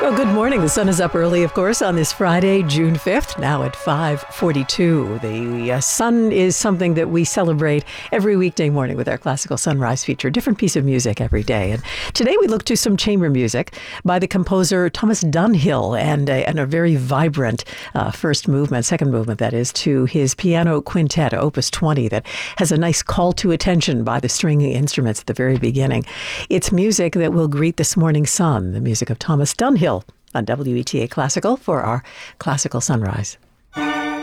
Well, good morning. The sun is up early, of course, on this Friday, June 5th, now at 5:42. The sun is something that we celebrate every weekday morning with our Classical Sunrise feature, different piece of music every day. And today we look to some chamber music by the composer Thomas Dunhill and a very vibrant second movement, that is, to his piano quintet, Opus 20, that has a nice call to attention by the stringing instruments at the very beginning. It's music that will greet this morning's sun, the music of Thomas Dunhill on WETA Classical for our Classical Sunrise.